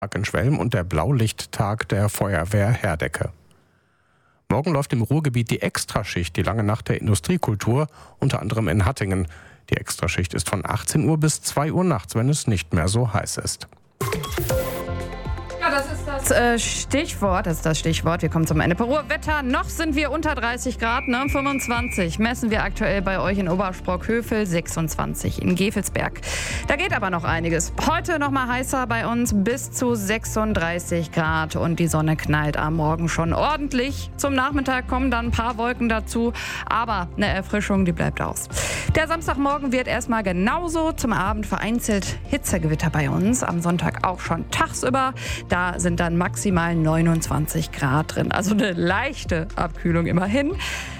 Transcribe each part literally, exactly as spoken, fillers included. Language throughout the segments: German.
Tag in Schwelm und der Blaulichttag der Feuerwehr Herdecke. Morgen läuft im Ruhrgebiet die Extraschicht, die lange Nacht der Industriekultur, unter anderem in Hattingen. Die Extraschicht ist von achtzehn Uhr bis zwei Uhr nachts, wenn es nicht mehr so heiß ist. Ja, das ist das äh, Stichwort. Das ist das Stichwort. Wir kommen zum Ende. Peru Wetter. Noch sind wir unter dreißig Grad, ne? fünfundzwanzig messen wir aktuell bei euch in Obersprockhövel, sechsundzwanzig in Gevelsberg. Da geht aber noch einiges. Heute noch mal heißer bei uns, bis zu sechsunddreißig Grad und die Sonne knallt am Morgen schon ordentlich. Zum Nachmittag kommen dann ein paar Wolken dazu, aber eine Erfrischung, die bleibt aus. Der Samstagmorgen wird erstmal genauso. Zum Abend vereinzelt Hitzegewitter bei uns. Am Sonntag auch schon tagsüber. Da sind dann maximal neunundzwanzig Grad drin. Also eine leichte Abkühlung immerhin.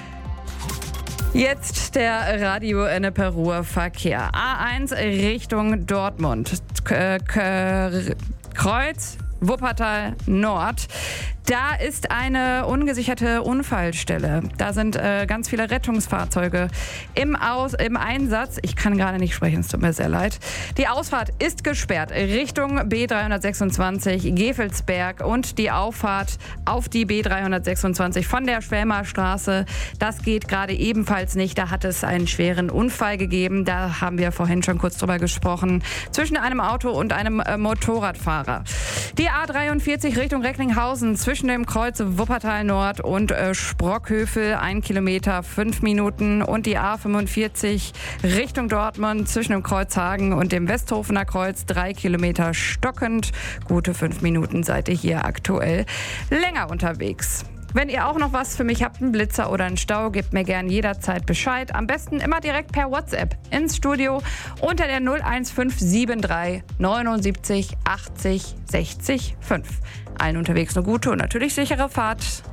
Jetzt der Radio Ennepe-Ruhr Verkehr. A eins Richtung Dortmund. K- K- Kreuz Wuppertal Nord. Da ist eine ungesicherte Unfallstelle. Da sind äh, ganz viele Rettungsfahrzeuge im, Aus, im Einsatz. Ich kann gerade nicht sprechen, es tut mir sehr leid. Die Ausfahrt ist gesperrt Richtung B dreihundertsechsundzwanzig Gevelsberg und die Auffahrt auf die B dreihundertsechsundzwanzig von der Schwelmer Straße. Das geht gerade ebenfalls nicht. Da hat es einen schweren Unfall gegeben. Da haben wir vorhin schon kurz drüber gesprochen. Zwischen einem Auto und einem äh, Motorradfahrer. Die A dreiundvierzig Richtung Recklinghausen zwischen dem Kreuz Wuppertal Nord und äh, Sprockhövel, ein Kilometer, fünf Minuten. Und die A fünfundvierzig Richtung Dortmund zwischen dem Kreuz Hagen und dem Westhofener Kreuz, drei Kilometer stockend. Gute fünf Minuten seid ihr hier aktuell länger unterwegs. Wenn ihr auch noch was für mich habt, einen Blitzer oder einen Stau, gebt mir gern jederzeit Bescheid. Am besten immer direkt per WhatsApp ins Studio unter der null eins fünf sieben drei neunundsiebzig achtzig sechzig fünf. Allen unterwegs eine gute und natürlich sichere Fahrt.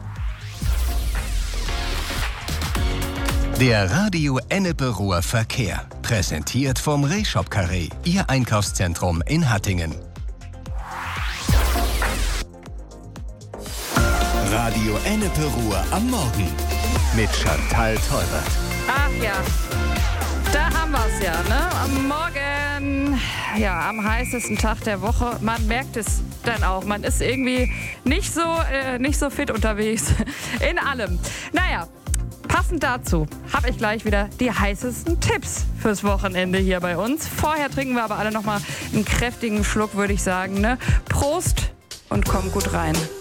Der Radio Ennepe-Ruhr Verkehr. Präsentiert vom Reshop Carré, Ihr Einkaufszentrum in Hattingen. Radio Ennepe-Ruhr am Morgen mit Chantal Teubert. Ach ja, da haben wir es ja, ne? Am Morgen, ja, am heißesten Tag der Woche. Man merkt es dann auch. Man ist irgendwie nicht so, äh, nicht so fit unterwegs. In allem. Naja, passend dazu habe ich gleich wieder die heißesten Tipps fürs Wochenende hier bei uns. Vorher trinken wir aber alle noch mal einen kräftigen Schluck, würde ich sagen, ne? Prost und kommt gut rein.